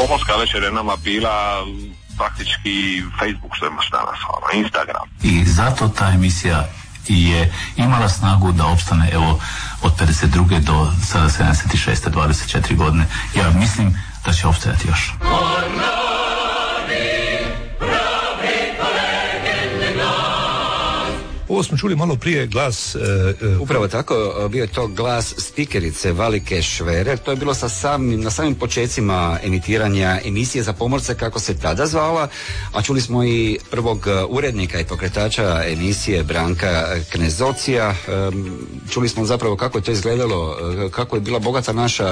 Pomorska večer je nama bila praktički Facebook što imaš danas, Instagram. I zato ta emisija je imala snagu da opstane, evo, od 52. do sada 76. 24 godine. Ja mislim da će opstajati još. Ovo smo čuli malo prije glas... Upravo tako, bio je to glas spikerice Valike Šverer. To je bilo na samim počecima emitiranja emisije za pomorce, kako se tada zvala, a čuli smo i prvog urednika i pokretača emisije Branka Knezocija. Čuli smo zapravo kako je to izgledalo, kako je bila bogata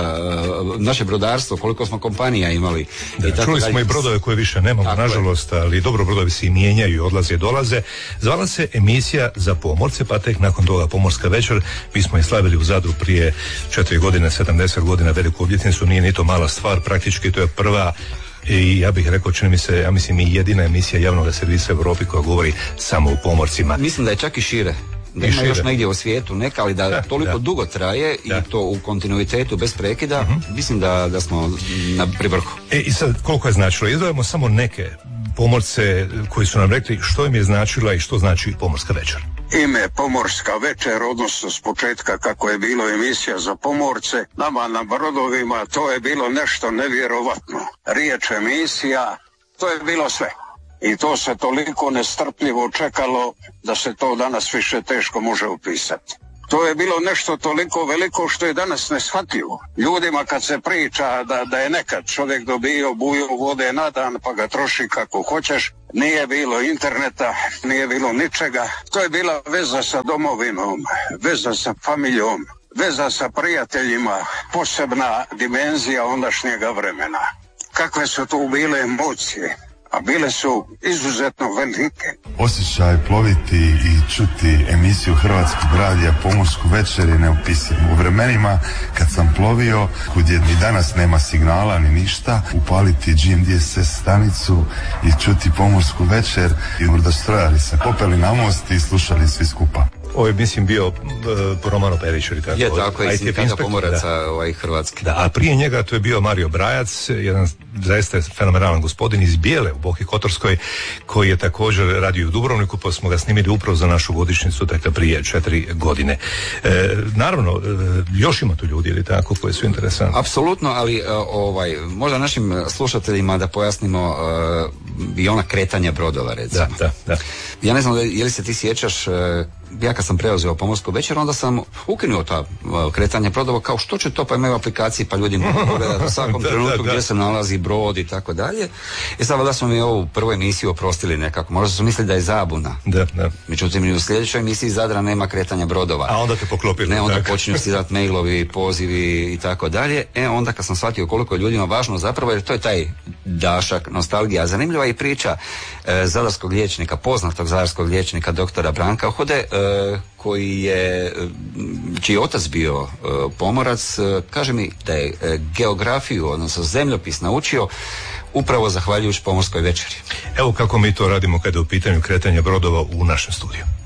naše brodarstvo, koliko smo kompanija imali. Da, čuli smo i brodove koje više nemamo, nažalost, ali dobro, brodovi se i mijenjaju, odlaze i dolaze. Zvala se emisija za pomorce, pa tek nakon toga Pomorska večer. Mi smo je slavili u Zadru prije 4 godine, 70 godina, veliku obljetnicu. Nije ni to mala stvar, praktički to je prva i ja bih rekao, čini mi se, ja mislim i jedina emisija javnog servisa u Europi koja govori samo o pomorcima. Mislim da je čak i šire. Da ima još negdje u svijetu neka, ali da toliko dugo traje i to u kontinuitetu bez prekida, mislim da smo pri vrhu. I sad koliko je značilo? Izdvajamo samo neke pomorce koji su nam rekli što im je značila i što znači Pomorska večer. Ime Pomorska večer, odnosno s početka kako je bilo emisija za pomorce, nama na brodovima to je bilo nešto nevjerovatno. Riječ emisija, to je bilo sve. I to se toliko nestrpljivo čekalo da se to danas više teško može opisati. To je bilo nešto toliko veliko što je danas neshvatljivo. Ljudima kad se priča da je nekad čovjek dobio buju vode na dan pa ga troši kako hoćeš, nije bilo interneta, nije bilo ničega. To je bila veza sa domovinom, veza sa familijom, veza sa prijateljima, posebna dimenzija ondašnjega vremena. Kakve su tu bile emocije? A bile su izuzetno velike. Osjećaj ploviti i čuti emisiju Hrvatskog radija Pomorsku večer je neopisiv. U vremenima kad sam plovio, kud je ni danas nema signala ni ništa, upaliti GMDSS stanicu i čuti Pomorsku večer i brodostrojari se popeli na most i slušali svi skupa. Ovo je, mislim, bio Romano Perić, ili tako? Je, tako je, sindikata pomoraca Hrvatske. Da, a prije njega to je bio Mario Brajac, jedan zaista fenomenalan gospodin iz Bijele u Boki Kotorskoj, koji je također radio u Dubrovniku, pa smo ga snimili upravo za našu godišnjicu, dakle prije 4 godine. Naravno, još ima tu ljudi, ili tako, koji su interesantni. Apsolutno, ali možda našim slušateljima da pojasnimo i ona kretanja brodova, recimo. Da. Ja ne znam, je li se ti sjećaš, ja kad sam preuzeo Pomorsku večer, onda sam ukinuo ta kretanja brodova, kao što će to, pa imaju aplikaciji, pa ljudi mogu pogledati u svakom trenutku gdje se nalazi brod i tako dalje. I sad da smo mi ovu prvu emisiju oprostili nekako, možda su mislili da je zabuna. Da. Međutim, u sljedećoj emisiji Zadra nema kretanja brodova. A onda te poklopili. Ne, onda počinju stizati mailovi, pozivi i tako dalje. Onda kad sam shvatio koliko je ljudima važno zapravo, jer to je taj dašak, nostalgija. Zanimljiva je priča zadarskog liječnika, poznatog zadarskog liječnika doktora Branka Ohode, čiji je otac bio pomorac. Kaže mi da je geografiju, odnosno zemljopis naučio upravo zahvaljujući Pomorskoj večeri. Evo kako mi to radimo kada je u pitanju kretanja brodova u našem studiju.